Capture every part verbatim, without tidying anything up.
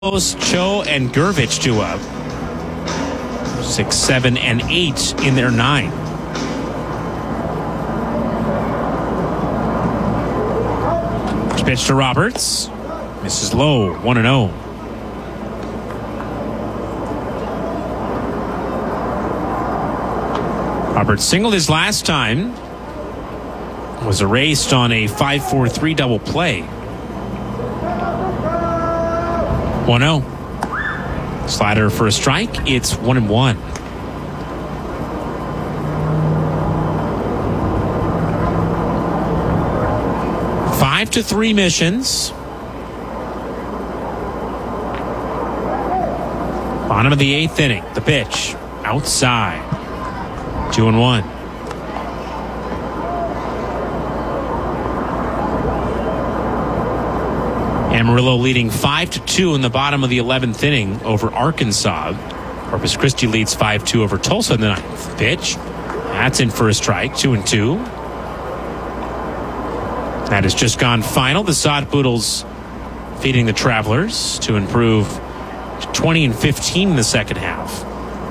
Cho and Gervich duo. Six, seven, and eight in their nine. Pitch to Roberts. Misses low, one and oh. Roberts singled his last time. Was erased on a five four three double play. one oh. Slider for a strike. It's one and one. Five to three Missions. Bottom of the eighth inning. The pitch outside. Two and one. Amarillo leading five to two in the bottom of the eleventh inning over Arkansas. Corpus Christi leads five two over Tulsa in the ninth. Pitch. That's in for a strike. Two and two. That has just gone final. The Sod Poodles feeding the Travelers to improve to twenty and fifteen in the second half.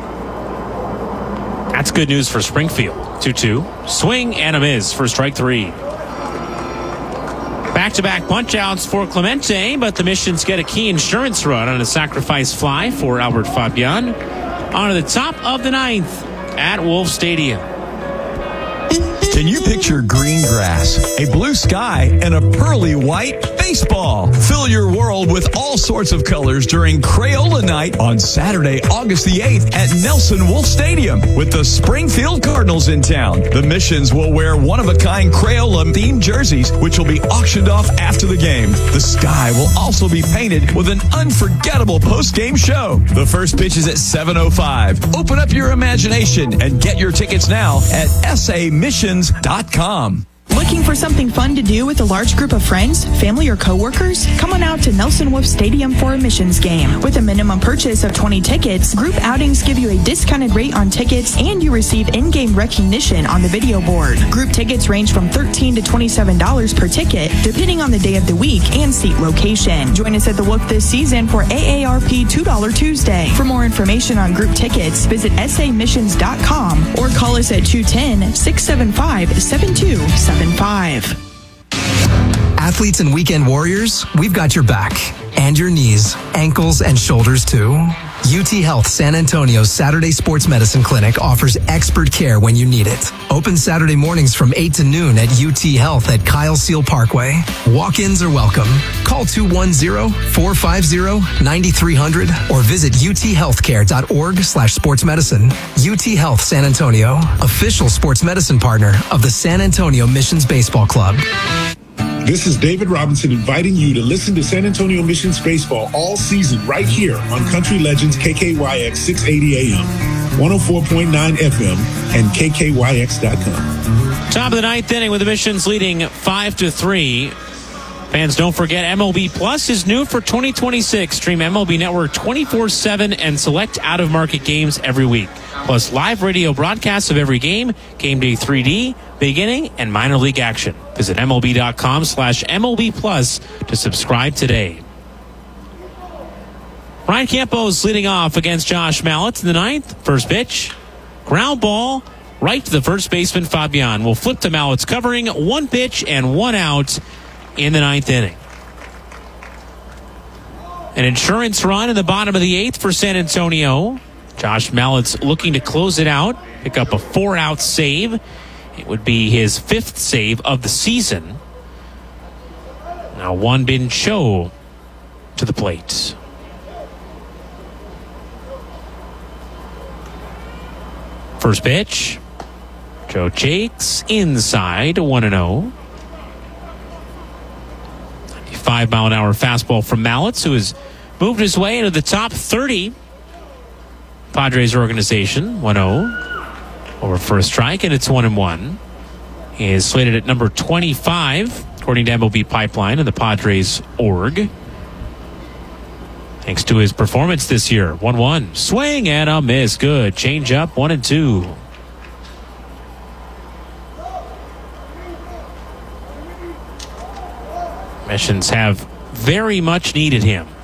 That's good news for Springfield. two two. Swing and a miss for strike three. Back-to-back punch-outs for Clemente, but the Missions get a key insurance run on a sacrifice fly for Albert Fabian. On to the top of the ninth at Wolf Stadium. Can you picture green grass, a blue sky, and a pearly white baseball? Fill your world with all sorts of colors during Crayola Night on Saturday, August the eighth at Nelson Wolf Stadium with the Springfield Cardinals in town. The Missions will wear one-of-a-kind Crayola-themed jerseys, which will be auctioned off after the game. The sky will also be painted with an unforgettable post-game show. The first pitch is at seven oh five. Open up your imagination and get your tickets now at S A missions dot com. Looking for something fun to do with a large group of friends, family, or coworkers? Come on out to Nelson Wolf Stadium for a Missions game. With a minimum purchase of twenty tickets, group outings give you a discounted rate on tickets and you receive in-game recognition on the video board. Group tickets range from thirteen dollars to twenty-seven dollars per ticket, depending on the day of the week and seat location. Join us at the Wolf this season for A A R P two dollar Tuesday. For more information on group tickets, visit S A missions dot com or call us at two one zero, six seven five, seven two seven five. Athletes and weekend warriors, we've got your back. And your knees, ankles, and shoulders too. U T Health San Antonio's Saturday Sports Medicine Clinic offers expert care when you need it. Open Saturday mornings from eight to noon at U T Health at Kyle Seal Parkway. Walk-ins are welcome. Call two one zero, four five zero, nine three zero zero or visit uthealthcare.org slash sports medicine. U T Health San Antonio, official sports medicine partner of the San Antonio Missions Baseball Club. This is David Robinson inviting you to listen to San Antonio Missions Baseball all season right here on Country Legends K K Y X six eighty A M, one oh four point nine F M, and K K Y X dot com. Top of the ninth inning with the Missions leading five to three. Fans, don't forget M L B Plus is new for twenty twenty-six. Stream M L B Network twenty-four seven and select out-of-market games every week. Plus live radio broadcasts of every game, game day three D, big inning, and minor league action. Visit MLB.com slash MLB Plus to subscribe today. Ryan Campos leading off against Josh Mallett in the ninth. First pitch, ground ball, right to the first baseman, Fabian. Will flip to Mallett's covering, one pitch and one out in the ninth inning. An insurance run in the bottom of the eighth for San Antonio. Josh Mallett's looking to close it out, pick up a four-out save. It would be his fifth save of the season. Now Juan Bin Cho to the plate. First pitch, Joe Jakes inside, one and oh. ninety-five mile an hour fastball from Mallett, who has moved his way into the top thirty. Padres organization, one oh. Over first strike, and it's one and one. He is slated at number twenty-five, according to M L B Pipeline and the Padres org. Thanks to his performance this year. one one. Swing and a miss. Good. Change up, one and two. Missions have very much needed him